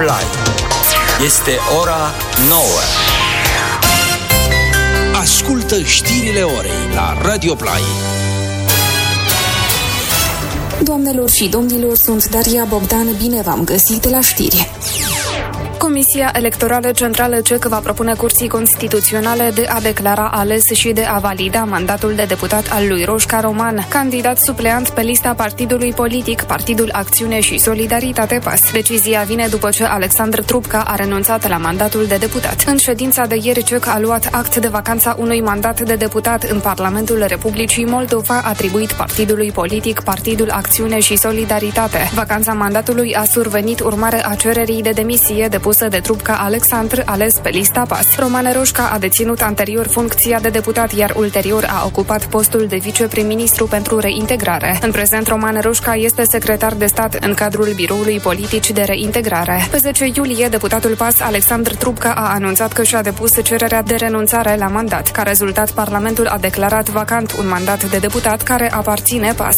Play. Este ora 9. Ascultă știrile orei la Radio Play. Doamnelor și domnilor, sunt Daria Bogdan, bine v-am găsit la știri. Comisia Electorală Centrală CEC va propune Curții Constituționale de a declara ales și de a valida mandatul de deputat al lui Roșca Roman, candidat supleant pe lista partidului politic Partidul Acțiune și Solidaritate PAS. Decizia vine după ce Alexandru Trubca a renunțat la mandatul de deputat. În ședința de ieri, CEC a luat act de vacanța unui mandat de deputat în Parlamentul Republicii Moldova, atribuit partidului politic Partidul Acțiune și Solidaritate. Vacanța mandatului a survenit urmare a cererii de demisie depusă de Trubca Alexandru, ales pe lista PAS. Roman Roșca a deținut anterior funcția de deputat, iar ulterior a ocupat postul de viceprim-ministru pentru reintegrare. În prezent, Roman Roșca este secretar de stat în cadrul Biroului Politic de Reintegrare. Pe 10 iulie, deputatul PAS Alexandru Trubca a anunțat că și-a depus cererea de renunțare la mandat. Ca rezultat, Parlamentul a declarat vacant un mandat de deputat care aparține PAS.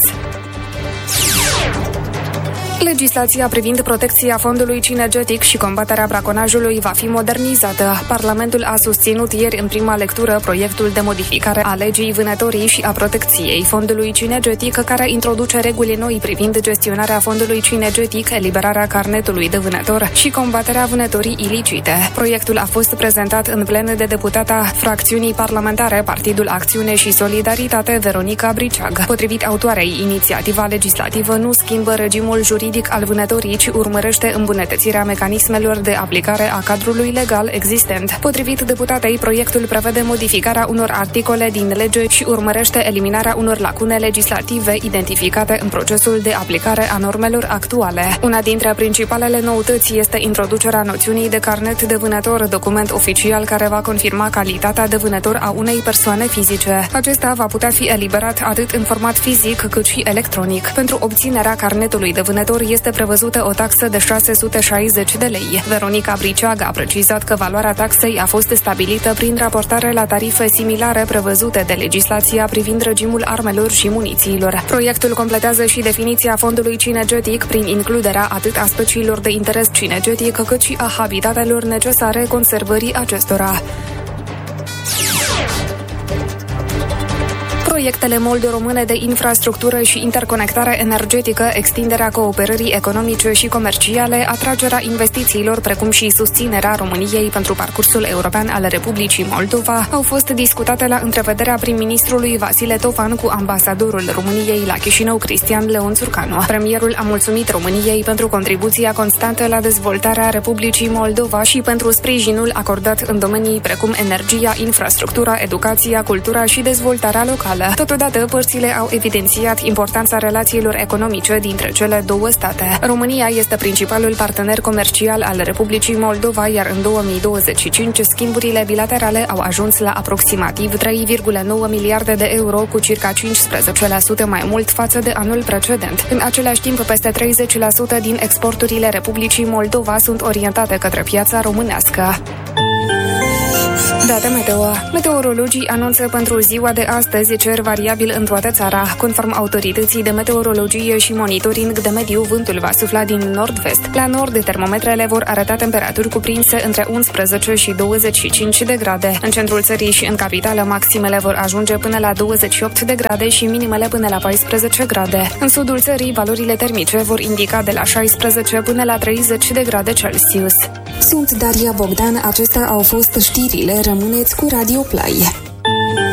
Legislația privind protecția fondului cinegetic și combaterea braconajului va fi modernizată. Parlamentul a susținut ieri în prima lectură proiectul de modificare a legii vânătorii și a protecției fondului cinegetic, care introduce reguli noi privind gestionarea fondului cinegetic, eliberarea carnetului de vânător și combaterea vânătorii ilicite. Proiectul a fost prezentat în plen de deputata fracțiunii parlamentare Partidul Acțiune și Solidaritate, Veronica Briceag. Potrivit autoarei, inițiativa legislativă nu schimbă regimul juridic al vânătorii, ci urmărește îmbunătățirea mecanismelor de aplicare a cadrului legal existent. Potrivit deputatei, proiectul prevede modificarea unor articole din lege și urmărește eliminarea unor lacune legislative identificate în procesul de aplicare a normelor actuale. Una dintre principalele noutăți este introducerea noțiunii de carnet de vânător, document oficial care va confirma calitatea de vânător a unei persoane fizice. Acesta va putea fi eliberat atât în format fizic cât și electronic. Pentru obținerea carnetului de vânător este prevăzută o taxă de 660 de lei. Veronica Briceag a precizat că valoarea taxei a fost stabilită prin raportare la tarife similare prevăzute de legislația privind regimul armelor și munițiilor. Proiectul completează și definiția fondului cinegetic prin includerea atât a speciilor de interes cinegetic cât și a habitatelor necesare conservării acestora. Proiectele moldo-române de infrastructură și interconectare energetică, extinderea cooperării economice și comerciale, atragerea investițiilor, precum și susținerea României pentru parcursul european al Republicii Moldova, au fost discutate la întrevederea prim-ministrului Vasile Tofan cu ambasadorul României la Chișinău, Cristian Leon Țurcanu. Premierul a mulțumit României pentru contribuția constantă la dezvoltarea Republicii Moldova și pentru sprijinul acordat în domenii precum energia, infrastructura, educația, cultura și dezvoltarea locală. Totodată, părțile au evidențiat importanța relațiilor economice dintre cele două state. România este principalul partener comercial al Republicii Moldova, iar în 2025 schimburile bilaterale au ajuns la aproximativ 3,9 miliarde de euro, cu circa 15% mai mult față de anul precedent. În același timp, peste 30% din exporturile Republicii Moldova sunt orientate către piața românească. Date meteo. Meteorologii anunță pentru ziua de astăzi cer variabil în toată țara. Conform autorității de meteorologie și monitoring de mediu, vântul va sufla din nord-vest. La nord, termometrele vor arăta temperaturi cuprinse între 11 și 25 de grade. În centrul țării și în capitală, maximele vor ajunge până la 28 de grade și minimele până la 14 grade. În sudul țării, valorile termice vor indica de la 16 până la 30 de grade Celsius. Sunt Daria Bogdan, acestea au fost știrile. Rămâneți cu Radio Play.